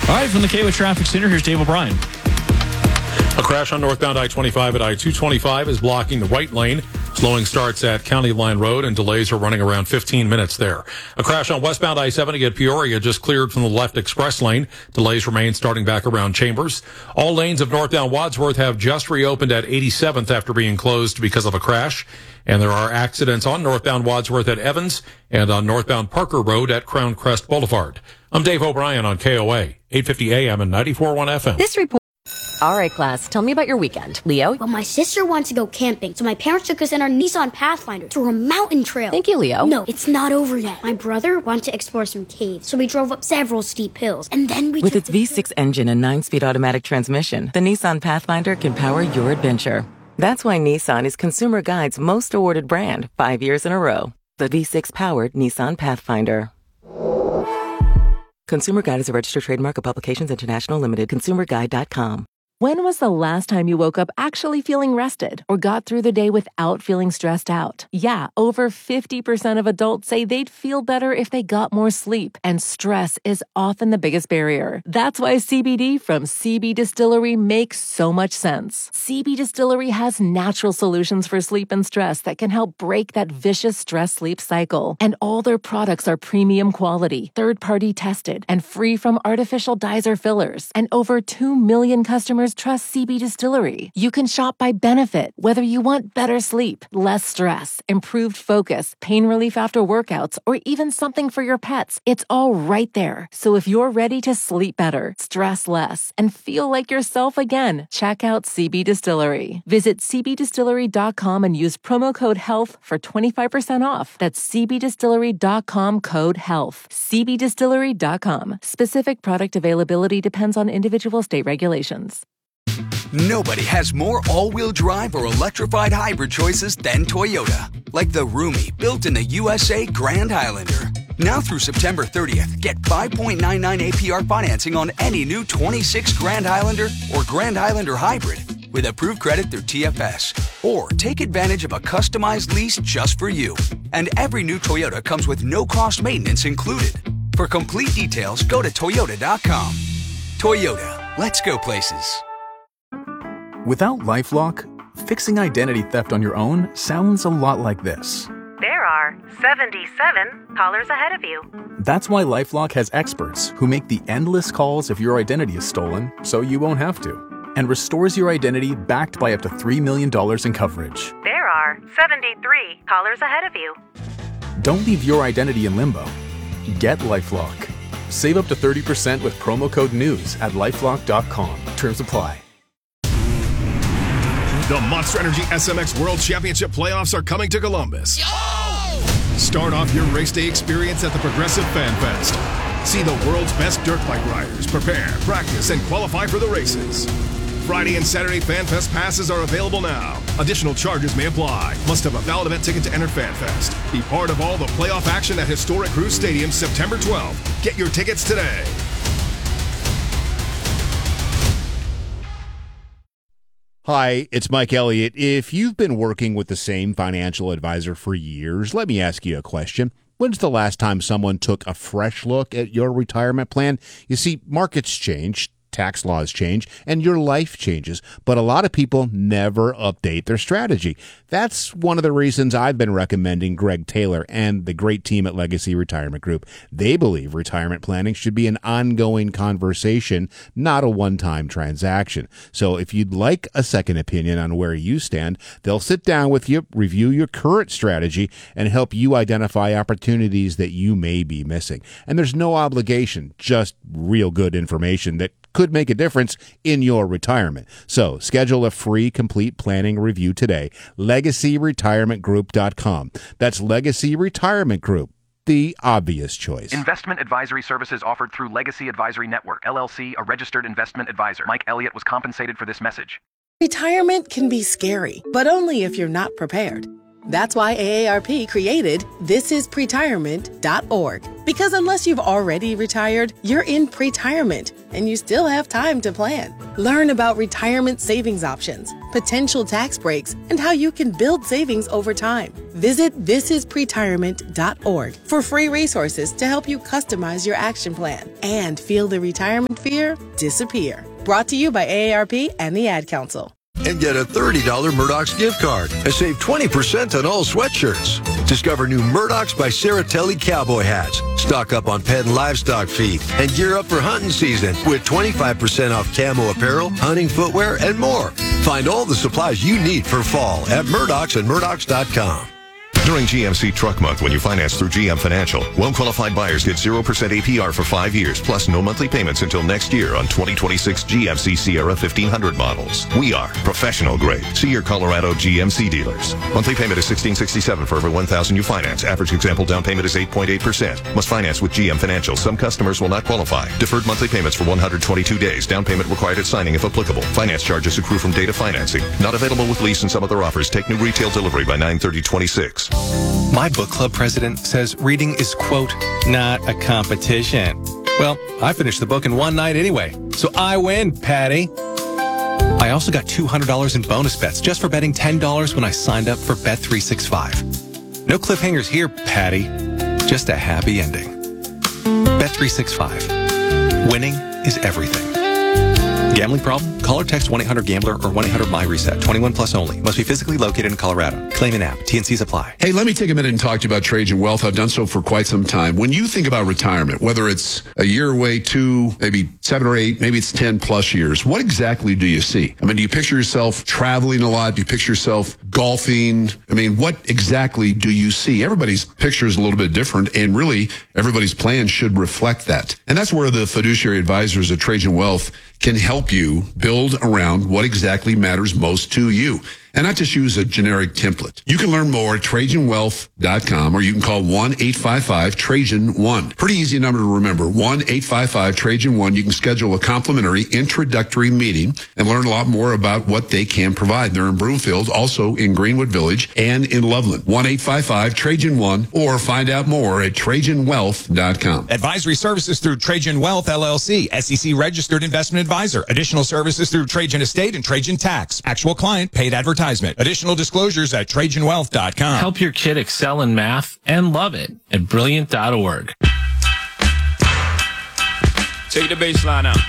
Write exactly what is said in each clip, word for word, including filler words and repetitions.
All right, from the K W Traffic Center, here's Dave O'Brien. A crash on northbound I twenty-five at I two twenty-five is blocking the right lane. Slowing starts at County Line Road, and delays are running around fifteen minutes there. A crash on westbound I seventy at Peoria just cleared from the left express lane. Delays remain starting back around Chambers. All lanes of northbound Wadsworth have just reopened at eighty-seventh after being closed because of a crash. And there are accidents on northbound Wadsworth at Evans and on northbound Parker Road at Crown Crest Boulevard. I'm Dave O'Brien on K O A, eight fifty A M and ninety-four point one F M. This report. All right, class, tell me about your weekend. Leo? Well, my sister wants to go camping, so my parents took us in our Nissan Pathfinder through a mountain trail. Thank you, Leo. No, it's not over yet. My brother wanted to explore some caves, so we drove up several steep hills, and then we With took its V six engine and nine-speed automatic transmission, the Nissan Pathfinder can power your adventure. That's why Nissan is Consumer Guide's most awarded brand, five years in a row. The V six-powered Nissan Pathfinder. Consumer Guide is a registered trademark of Publications International Limited. consumer guide dot com. When was the last time you woke up actually feeling rested or got through the day without feeling stressed out? Yeah, over fifty percent of adults say they'd feel better if they got more sleep, and stress is often the biggest barrier. That's why C B D from C B Distillery makes so much sense. C B Distillery has natural solutions for sleep and stress that can help break that vicious stress-sleep cycle. And all their products are premium quality, third-party tested, and free from artificial dyes or fillers. And over two million customers trust C B Distillery. You can shop by benefit, whether you want better sleep, less stress, improved focus, pain relief after workouts, or even something for your pets. It's all right there. So if you're ready to sleep better, stress less, and feel like yourself again, check out C B Distillery. Visit c b distillery dot com and use promo code HEALTH for twenty-five percent off. That's c b distillery dot com code HEALTH. c b distillery dot com. Specific product availability depends on individual state regulations. Nobody has more all-wheel drive or electrified hybrid choices than Toyota. Like the roomy, built in the U S A Grand Highlander. Now through September thirtieth, get five point nine nine A P R financing on any new twenty-six Grand Highlander or Grand Highlander Hybrid with approved credit through T F S. Or take advantage of a customized lease just for you. And every new Toyota comes with no-cost maintenance included. For complete details, go to toyota dot com. Toyota, let's go places. Without LifeLock, fixing identity theft on your own sounds a lot like this. There are seventy-seven callers ahead of you. That's why LifeLock has experts who make the endless calls if your identity is stolen, so you won't have to, and restores your identity backed by up to three million dollars in coverage. There are seventy-three callers ahead of you. Don't leave your identity in limbo. Get LifeLock. Save up to thirty percent with promo code NEWS at lifelock dot com. Terms apply. The Monster Energy S M X World Championship playoffs are coming to Columbus. Yo! Start off your race day experience at the Progressive Fan Fest. See the world's best dirt bike riders prepare, practice, and qualify for the races. Friday and Saturday Fan Fest passes are available now. Additional charges may apply. Must have a valid event ticket to enter Fan Fest. Be part of all the playoff action at historic Cruz Stadium September twelfth. Get your tickets today. Hi, it's Mike Elliott. If you've been working with the same financial advisor for years, let me ask you a question. When's the last time someone took a fresh look at your retirement plan? You see, markets change, tax laws change, and your life changes, but a lot of people never update their strategy. That's one of the reasons I've been recommending Greg Taylor and the great team at Legacy Retirement Group. They believe retirement planning should be an ongoing conversation, not a one-time transaction. So if you'd like a second opinion on where you stand, they'll sit down with you, review your current strategy, and help you identify opportunities that you may be missing. And there's no obligation, just real good information that could make a difference in your retirement. So schedule a free complete planning review today. legacy retirement group dot com. That's Legacy Retirement Group, the obvious choice. Investment advisory services offered through Legacy Advisory Network, L L C, a registered investment advisor. Mike Elliott was compensated for this message. Retirement can be scary, but only if you're not prepared. That's why A A R P created this is pretirement dot org. Because unless you've already retired, you're in pretirement, and you still have time to plan. Learn about retirement savings options, potential tax breaks, and how you can build savings over time. Visit this is pretirement dot org for free resources to help you customize your action plan and feel the retirement fear disappear. Brought to you by A A R P and the Ad Council. And get a thirty dollars Murdoch's gift card and save twenty percent on all sweatshirts. Discover new Murdoch's by Saratelli cowboy hats. Stock up on pet and livestock feed and gear up for hunting season with twenty-five percent off camo apparel, hunting footwear, and more. Find all the supplies you need for fall at Murdoch's and Murdoch's dot com. During G M C Truck Month, when you finance through G M Financial, well-qualified buyers get zero percent A P R for five years, plus no monthly payments until next year on twenty twenty-six G M C Sierra fifteen hundred models. We are professional grade. See your Colorado G M C dealers. Monthly payment is sixteen sixty-seven for every one thousand you finance. Average example down payment is eight point eight percent. Must finance with G M Financial. Some customers will not qualify. Deferred monthly payments for one hundred twenty-two days. Down payment required at signing if applicable. Finance charges accrue from date of financing. Not available with lease and some other offers. Take new retail delivery by nine thirty twenty-six. My book club president says reading is, quote, not a competition. Well, I finished the book in one night anyway, so I win, Patty. I also got two hundred dollars in bonus bets just for betting ten dollars when I signed up for Bet three sixty-five. No cliffhangers here, Patty. Just a happy ending. Bet three sixty-five. Winning is everything. Gambling problem? Call or text one eight hundred gambler or one eight hundred my reset. twenty-one plus only. Must be physically located in Colorado. Claim an app. T N Cs apply. Hey, let me take a minute and talk to you about Trajan Wealth. I've done so for quite some time. When you think about retirement, whether it's a year away, two, maybe seven or eight, maybe it's ten plus years, what exactly do you see? I mean, do you picture yourself traveling a lot? Do you picture yourself golfing? I mean, what exactly do you see? Everybody's picture is a little bit different, and really everybody's plan should reflect that. And that's where the fiduciary advisors at Trajan Wealth can help you build around what exactly matters most to you. And not just use a generic template. You can learn more at Trajan Wealth dot com, or you can call one eight five five Trajan one. Pretty easy number to remember, one eight five five Trajan one. You can schedule a complimentary introductory meeting and learn a lot more about what they can provide. They're in Broomfield, also in Greenwood Village, and in Loveland. one eight five five Trajan one, or find out more at Trajan Wealth dot com. Advisory services through Trajan Wealth, L L C, S E C registered investment advisor. Additional services through Trajan Estate and Trajan Tax. Actual client paid advertisement. Additional disclosures at Trajan Wealth dot com. Help your kid excel in math and love it at Brilliant dot org. Take the bass line out.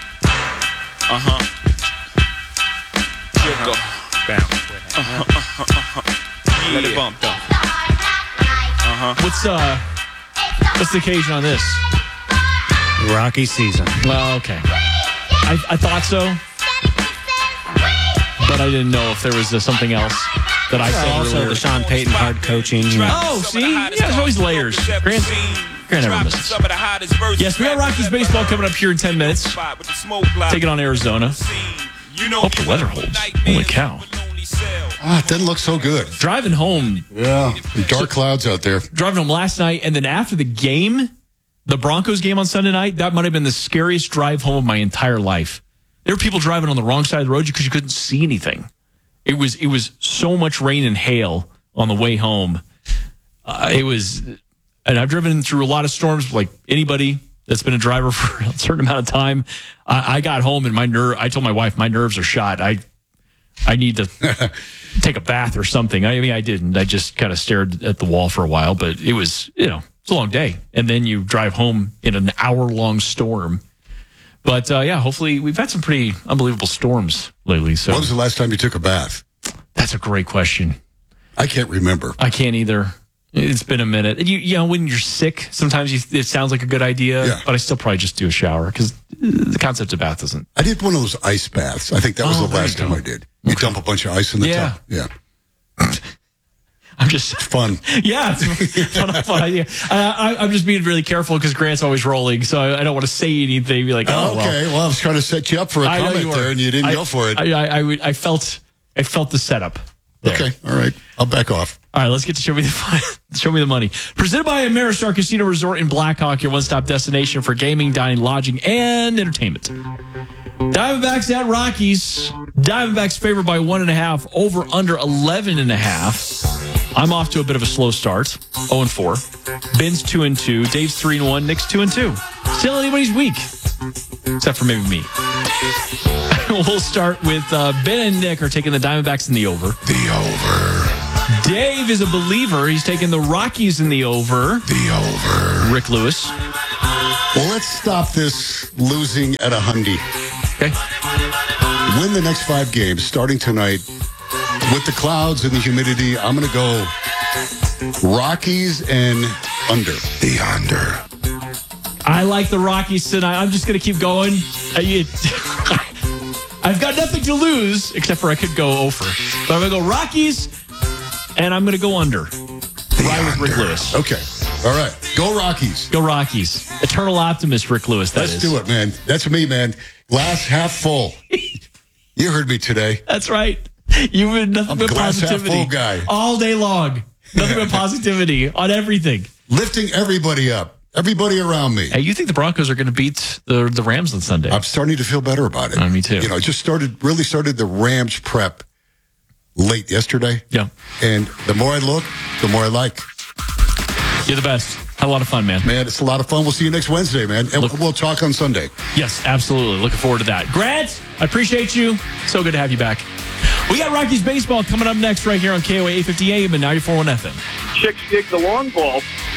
Uh-huh. Jiggle. Bounce. Uh-huh, uh-huh, uh-huh. Let it bump, though. Uh-huh. What's, uh, what's the occasion on this? Rocky season. Well, okay. I, I thought so. But I didn't know if there was uh, something else that I said also earlier. The Sean Payton hard coaching. Oh, see? Yeah, there's always layers. Grant, Grant never misses. Yes, we got Rockies baseball coming up here in ten minutes. Taking on Arizona. Hope the weather holds. Holy cow. Ah, it doesn't look so good. Driving home. Yeah, dark clouds out there. Driving home last night, and then after the game, the Broncos game on Sunday night, that might have been the scariest drive home of my entire life. There were people driving on the wrong side of the road because you couldn't see anything. It was it was so much rain and hail on the way home. Uh, it was, and I've driven through a lot of storms like anybody that's been a driver for a certain amount of time. I, I got home and my nerve. I told my wife my nerves are shot. I I need to take a bath or something. I mean, I didn't. I just kind of stared at the wall for a while. But it was, you know, it's a long day, and then you drive home in an hour long storm. But, uh, yeah, hopefully we've had some pretty unbelievable storms lately. So when was the last time you took a bath? That's a great question. I can't remember. I can't either. It's been a minute. You, you know, when you're sick, sometimes you, it sounds like a good idea, yeah. But I still probably just do a shower because the concept of bath doesn't. I did one of those ice baths. I think that was oh, the last time I did. You okay. Dump a bunch of ice in the yeah. tub. Yeah. I'm just it's fun. Yeah, it's fun, fun idea. I, I, I'm just being really careful because Grant's always rolling, so I, I don't want to say anything. Be like, oh, okay. Well, well, I was trying to set you up for a I comment there, and you didn't I, go for it. I, I, I, I felt, I felt the setup. There. Okay, all right. I'll back off. All right, let's get to show me the show me the money. Presented by Ameristar Casino Resort in Blackhawk, your one-stop destination for gaming, dining, lodging, and entertainment. Diamondbacks at Rockies. Diamondbacks favored by one and a half. Over under eleven and a half. I'm off to a bit of a slow start, oh and four. Ben's two and two. Dave's three and one. Nick's two and two. Still anybody's week, except for maybe me. We'll start with uh, Ben and Nick are taking the Diamondbacks in the over. The over. Dave is a believer. He's taking the Rockies in the over. The over. Rick Lewis. Well, let's stop this losing at a hundy. Okay. Win the next five games starting tonight. With the clouds and the humidity, I'm going to go Rockies and under. The under. I like the Rockies tonight. I'm just going to keep going. I, it, I've got nothing to lose, except for I could go over. But I'm going to go Rockies, and I'm going to go under. The right under. with Rick Lewis. Okay. All right. Go Rockies. Go Rockies. Eternal optimist Rick Lewis, that Let's is. do it, man. That's me, man. Glass half full. You heard me today. That's right. You've been nothing I'm but glass half positivity full guy. all day long. Nothing but positivity on everything. Lifting everybody up. Everybody around me. Hey, you think the Broncos are going to beat the the Rams on Sunday? I'm starting to feel better about it. Uh, me too. You know, I just started, really started the Rams prep late yesterday. Yeah. And the more I look, the more I like. You're the best. Had a lot of fun, man. Man, it's a lot of fun. We'll see you next Wednesday, man. And Look, we'll talk on Sunday. Yes, absolutely. Looking forward to that. Grant, I appreciate you. So good to have you back. We got Rockies baseball coming up next right here on K O A eight fifty A M and ninety-four point one F M. Chicks dig the long ball.